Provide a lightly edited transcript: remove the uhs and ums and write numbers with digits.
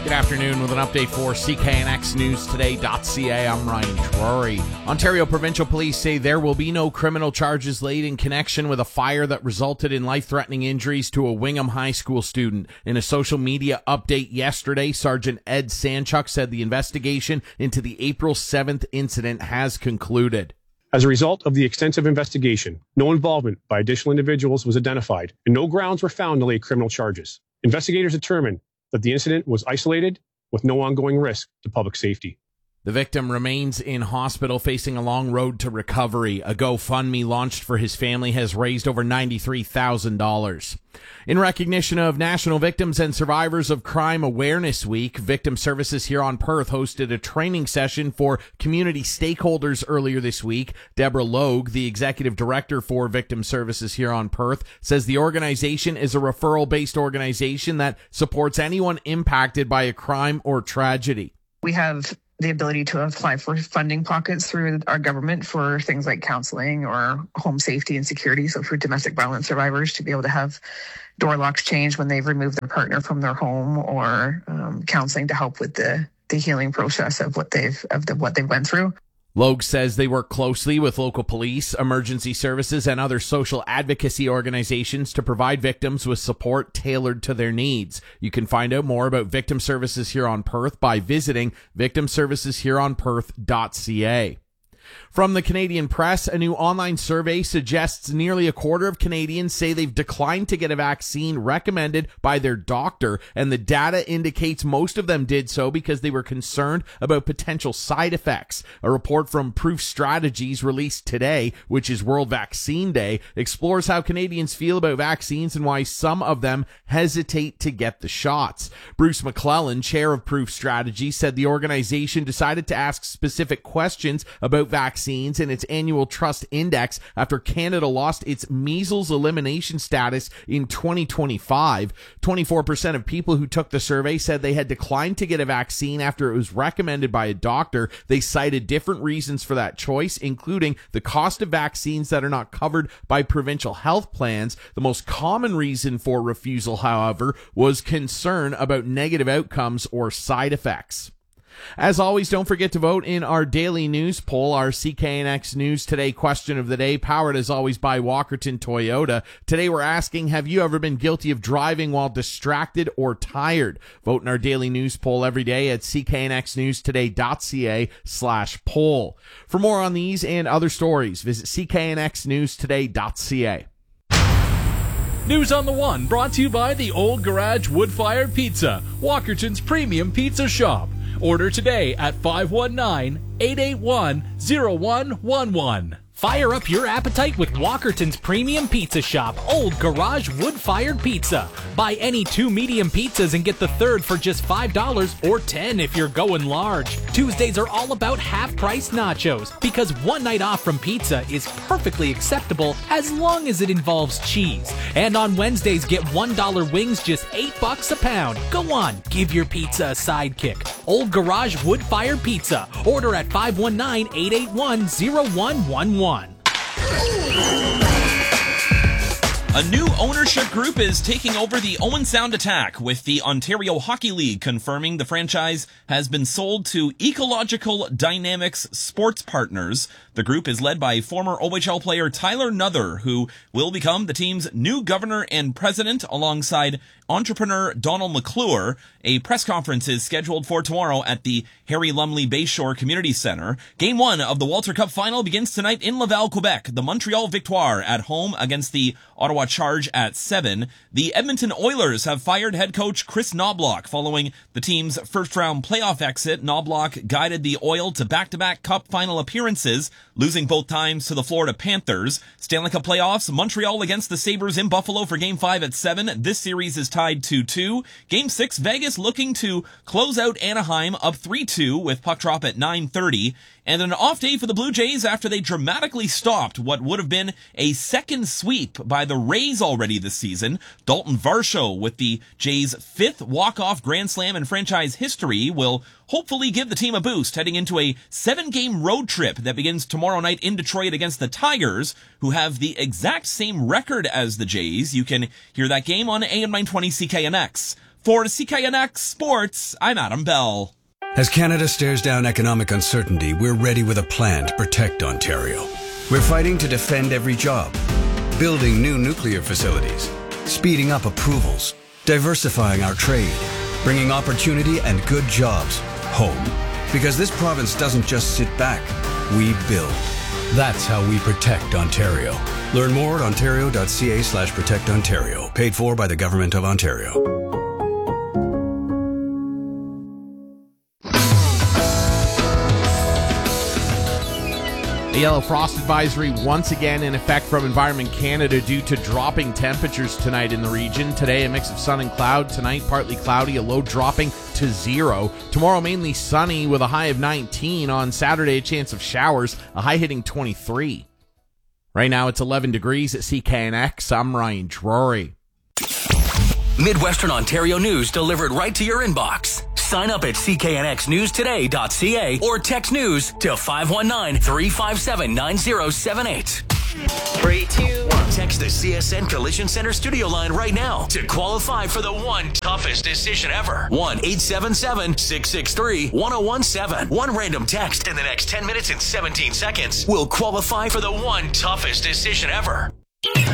Good afternoon with an update for CKNXNewsToday.ca. I'm Ryan Drury. Ontario Provincial Police say there will be no criminal charges laid in connection with a fire that resulted in life-threatening injuries to a Wingham High School student. In a social media update yesterday, Sergeant Ed Sanchuk said the investigation into the April 7th incident has concluded. As a result of the extensive investigation, no involvement by additional individuals was identified, and no grounds were found to lay criminal charges. Investigators determined that the incident was isolated with no ongoing risk to public safety. The victim remains in hospital facing a long road to recovery. A GoFundMe launched for his family has raised over $93,000. In recognition of National Victims and Survivors of Crime Awareness Week, Victim Services here on Perth hosted a training session for community stakeholders earlier this week. Deborah Logue, the executive director for Victim Services here on Perth, says the organization is a referral-based organization that supports anyone impacted by a crime or tragedy. We have the ability to apply for funding pockets through our government for things like counseling or home safety and security. So for domestic violence survivors to be able to have door locks changed when they've removed their partner from their home, or counseling to help with the healing process of what they've went through. Logue says they work closely with local police, emergency services, and other social advocacy organizations to provide victims with support tailored to their needs. You can find out more about Victim Services here on Perth by visiting victimserviceshereonperth.ca. From the Canadian Press, a new online survey suggests nearly a quarter of Canadians say they've declined to get a vaccine recommended by their doctor, and the data indicates most of them did so because they were concerned about potential side effects. A report from Proof Strategies released today, which is World Vaccine Day, explores how Canadians feel about vaccines and why some of them hesitate to get the shots. Bruce McClellan, chair of Proof Strategies, said the organization decided to ask specific questions about vaccines in its annual trust index after Canada lost its measles elimination status in 2025. 24% of people who took the survey said they had declined to get a vaccine after it was recommended by a doctor. They cited different reasons for that choice, including the cost of vaccines that are not covered by provincial health plans. The most common reason for refusal, however, was concern about negative outcomes or side effects. As always, don't forget to vote in our daily news poll, our CKNX News Today question of the day, powered as always by Walkerton Toyota. Today we're asking, have you ever been guilty of driving while distracted or tired? Vote in our daily news poll every day at cknxnewstoday.ca/poll. For more on these and other stories, visit cknxnewstoday.ca. News on the One, brought to you by the Old Garage Wood-Fired Pizza, Walkerton's premium pizza shop. Order today at 519-881-0111. Fire up your appetite with Walkerton's premium pizza shop, Old Garage Wood-Fired Pizza. Buy any 2 medium pizzas and get the third for just $5 or $10 if you're going large. Tuesdays are all about half-price nachos because one night off from pizza is perfectly acceptable as long as it involves cheese. And on Wednesdays, get $1 wings just $8 a pound. Go on, give your pizza a sidekick. Old Garage Wood-Fired Pizza. Order at 519-881-0111. A new ownership group is taking over the Owen Sound Attack, with the Ontario Hockey League confirming the franchise has been sold to Ecological Dynamics Sports Partners. The group is led by former OHL player Tyler Nuther, who will become the team's new governor and president alongside entrepreneur Donald McClure. A press conference is scheduled for tomorrow at the Harry Lumley Bayshore Community Centre. Game 1 of the Walter Cup final begins tonight in Laval, Quebec. The Montreal Victoire at home against the Ottawa Charge at 7. The Edmonton Oilers have fired head coach Chris Knobloch following the team's first-round playoff exit. Knobloch guided the Oil to back-to-back Cup final appearances, losing both times to the Florida Panthers. Stanley Cup playoffs, Montreal against the Sabres in Buffalo for Game 5 at 7. This series is tied 2-2. Game 6, Vegas looking to close out Anaheim up 3-2 with puck drop at 9:30. And an off day for the Blue Jays after they dramatically stopped what would have been a second sweep by the Rays already this season. Dalton Varsho, with the Jays' 5th walk-off grand slam in franchise history, will hopefully give the team a boost heading into a 7-game road trip that begins tomorrow night in Detroit against the Tigers, who have the exact same record as the Jays. You can hear that game on AM 920 CKNX. For CKNX Sports, I'm Adam Bell. As Canada stares down economic uncertainty, we're ready with a plan to protect Ontario. We're fighting to defend every job, building new nuclear facilities, speeding up approvals, diversifying our trade, bringing opportunity and good jobs home. Because this province doesn't just sit back, we build. That's how we protect Ontario. Learn more at ontario.ca/protectontario. Paid for by the Government of Ontario. A yellow frost advisory once again in effect from Environment Canada due to dropping temperatures tonight in the region. Today, a mix of sun and cloud. Tonight, partly cloudy, a low dropping to 0. Tomorrow, mainly sunny with a high of 19. On Saturday, a chance of showers, a high hitting 23. Right now, it's 11 degrees at CKNX. I'm Ryan Drury. Midwestern Ontario news delivered right to your inbox. Sign up at cknxnewstoday.ca or text news to 519-357-9078. 3, 2, 1. Text the CSN Collision Center studio line right now to qualify for the one toughest decision ever. 1-877-663-1017. One random text in the next 10 minutes and 17 seconds will qualify for the one toughest decision ever.